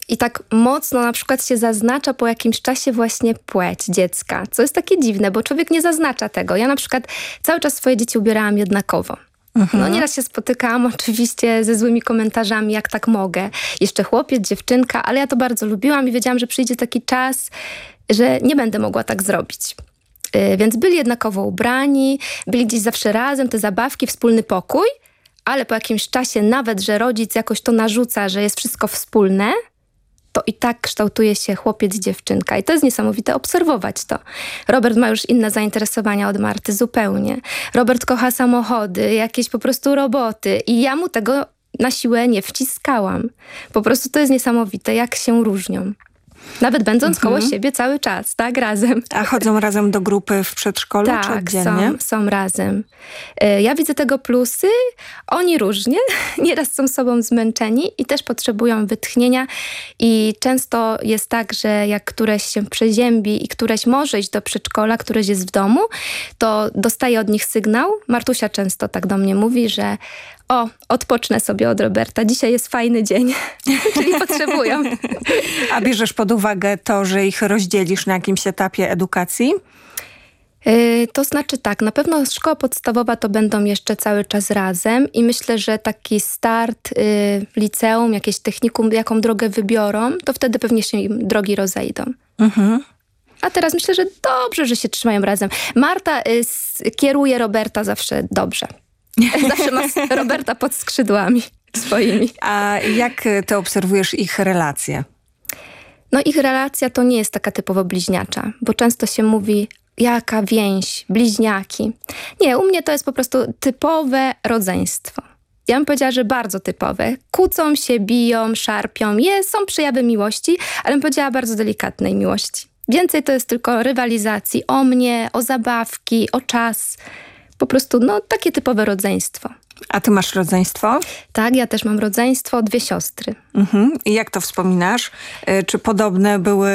i tak mocno na przykład się zaznacza po jakimś czasie właśnie płeć dziecka, co jest takie dziwne, bo człowiek nie zaznacza tego. Ja na przykład cały czas swoje dzieci ubierałam jednakowo. No nieraz się spotykałam oczywiście ze złymi komentarzami, jak tak mogę. Jeszcze chłopiec, dziewczynka, ale ja to bardzo lubiłam i wiedziałam, że przyjdzie taki czas, że nie będę mogła tak zrobić. Więc byli jednakowo ubrani, byli gdzieś zawsze razem, te zabawki, wspólny pokój, ale po jakimś czasie nawet, że rodzic jakoś to narzuca, że jest wszystko wspólne, to i tak kształtuje się chłopiec, dziewczynka. I to jest niesamowite obserwować to. Robert ma już inne zainteresowania od Marty zupełnie. Robert kocha samochody, jakieś po prostu roboty i ja mu tego na siłę nie wciskałam. Po prostu to jest niesamowite, jak się różnią. Nawet będąc koło siebie cały czas, tak, razem. A chodzą razem do grupy w przedszkolu czy oddzielnie? Tak, są razem. Ja widzę tego plusy, oni różnie, nieraz są sobą zmęczeni i też potrzebują wytchnienia i często jest tak, że jak któreś się przeziębi i któreś może iść do przedszkola, któreś jest w domu, to dostaje od nich sygnał. Martusia często tak do mnie mówi, że odpocznę sobie od Roberta. Dzisiaj jest fajny dzień. Czyli potrzebują. A bierzesz pod uwagę to, że ich rozdzielisz na jakimś etapie edukacji? To znaczy tak, na pewno szkoła podstawowa to będą jeszcze cały czas razem i myślę, że taki start liceum, jakieś technikum, jaką drogę wybiorą, to wtedy pewnie się im drogi rozejdą. A teraz myślę, że dobrze, że się trzymają razem. Marta kieruje Roberta zawsze dobrze. Zawsze ma Roberta pod skrzydłami swoimi. A jak ty obserwujesz ich relacje? No ich relacja to nie jest taka typowo bliźniacza, bo często się mówi, jaka więź, bliźniaki. Nie, u mnie to jest po prostu typowe rodzeństwo. Ja bym powiedziała, że bardzo typowe. Kłócą się, biją, szarpią. Są przejawy miłości, ale bym powiedziała bardzo delikatnej miłości. Więcej to jest tylko rywalizacji o mnie, o zabawki, o czas. Po prostu, takie typowe rodzeństwo. A ty masz rodzeństwo? Tak, ja też mam rodzeństwo, 2 siostry. I jak to wspominasz? Czy podobne były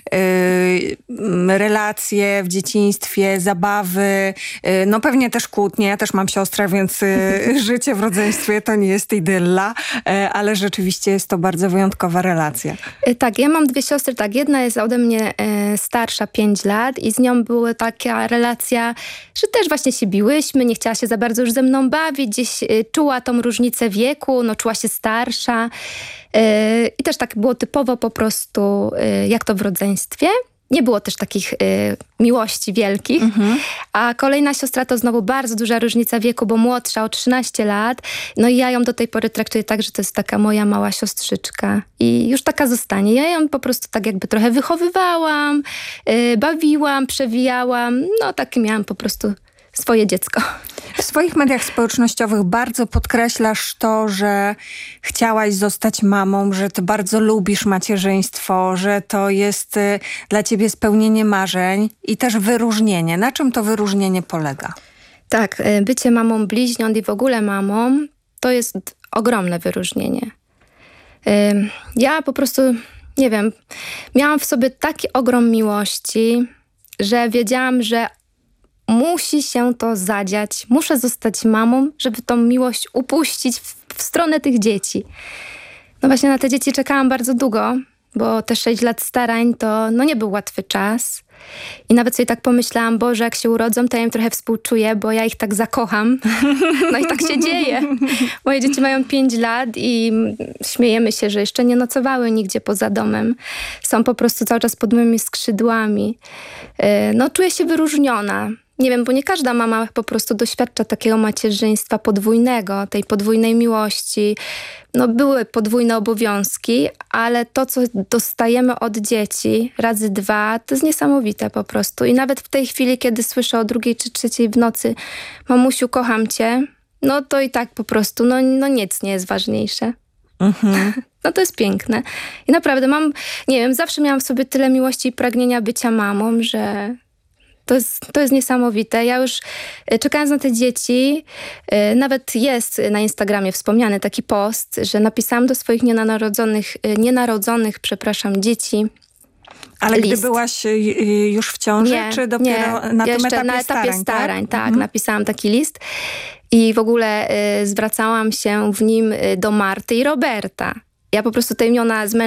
relacje w dzieciństwie, zabawy? No pewnie też kłótnie. Ja też mam siostrę, więc życie w rodzeństwie to nie jest idylla, ale rzeczywiście jest to bardzo wyjątkowa relacja. Tak, ja mam 2 siostry. Tak, jedna jest ode mnie starsza 5 lat i z nią była taka relacja, że też właśnie się biłyśmy, nie chciała się za bardzo już ze mną bawić, gdzieś czuła tą różnicę wieku, czuła się starsza. I też tak było typowo po prostu, jak to w rodzeństwie. Nie było też takich miłości wielkich. A kolejna siostra to znowu bardzo duża różnica wieku, bo młodsza o 13 lat. No i ja ją do tej pory traktuję tak, że to jest taka moja mała siostrzyczka. I już taka zostanie. Ja ją po prostu tak jakby trochę wychowywałam, bawiłam, przewijałam. No takie miałam po prostu swoje dziecko. W swoich mediach społecznościowych bardzo podkreślasz to, że chciałaś zostać mamą, że ty bardzo lubisz macierzyństwo, że to jest dla ciebie spełnienie marzeń i też wyróżnienie. Na czym to wyróżnienie polega? Tak, bycie mamą bliźniąt i w ogóle mamą to jest ogromne wyróżnienie. Ja po prostu, nie wiem, miałam w sobie taki ogrom miłości, że wiedziałam, że musi się to zadziać. Muszę zostać mamą, żeby tą miłość upuścić w stronę tych dzieci. No właśnie na te dzieci czekałam bardzo długo, bo te 6 lat starań to nie był łatwy czas. I nawet sobie tak pomyślałam, Boże, jak się urodzą, to ja im trochę współczuję, bo ja ich tak zakocham. No i tak się dzieje. Moje dzieci mają 5 lat i śmiejemy się, że jeszcze nie nocowały nigdzie poza domem. Są po prostu cały czas pod moimi skrzydłami. Czuję się wyróżniona. Nie wiem, bo nie każda mama po prostu doświadcza takiego macierzyństwa podwójnego, tej podwójnej miłości. Były podwójne obowiązki, ale to, co dostajemy od dzieci razy 2, to jest niesamowite po prostu. I nawet w tej chwili, kiedy słyszę o 2 czy 3 w nocy, mamusiu, kocham cię, to i tak po prostu, nic nie jest ważniejsze. To jest piękne. I naprawdę zawsze miałam w sobie tyle miłości i pragnienia bycia mamą, że to jest niesamowite. Ja już czekając na te dzieci, nawet jest na Instagramie wspomniany taki post, że napisałam do swoich nienarodzonych dzieci. Ale list. Gdy byłaś już w ciąży, czy dopiero na tym etapie starań? Tak, napisałam taki list i w ogóle zwracałam się w nim do Marty i Roberta. Ja po prostu te imiona z